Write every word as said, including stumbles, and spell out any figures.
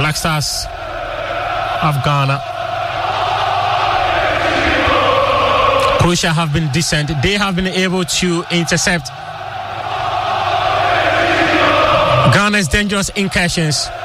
Black Stars of Ghana. Croatia have been decent. They have been able to intercept Ghana's dangerous incursions.